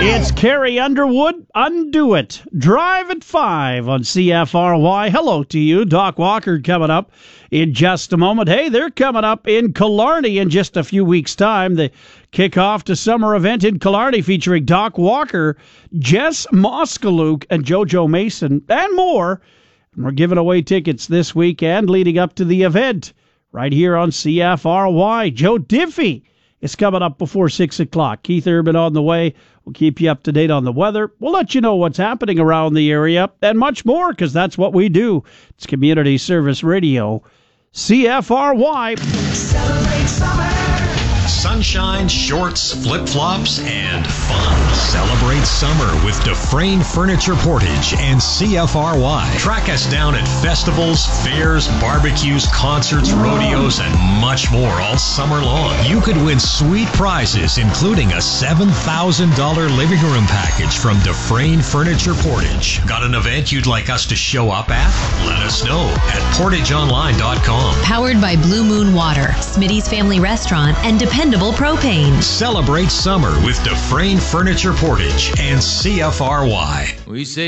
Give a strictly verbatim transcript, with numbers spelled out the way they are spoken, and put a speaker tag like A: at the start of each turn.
A: It's Carrie Underwood. Undo It. Drive at five on C F R Y. Hello to you. Doc Walker coming up in just a moment. Hey, they're coming up in Killarney in just a few weeks' time. The kickoff to summer event in Killarney featuring Doc Walker, Jess Moskalouk, and JoJo Mason, and more. And we're giving away tickets this weekend leading up to the event right here on C F R Y. Joe Diffie is coming up before six o'clock. Keith Urban on the way. We'll keep you up to date on the weather. We'll let you know what's happening around the area and much more, because that's what we do. It's Community Service Radio, C F R Y.
B: Celebrate summer. Sunshine, shorts, flip-flops, and fun. Celebrate summer with Dufresne Furniture Portage and C F R Y. Track us down at festivals, fairs, barbecues, concerts, rodeos, and much more all summer long. You could win sweet prizes, including a seven thousand dollars living room package from Dufresne Furniture Portage. Got an event you'd like us to show up at? Let us know at portage online dot com.
C: Powered by Blue Moon Water, Smitty's Family Restaurant, and Dependable Propane.
B: Celebrate summer with Dufresne Furniture Portage and C F R Y.
D: We say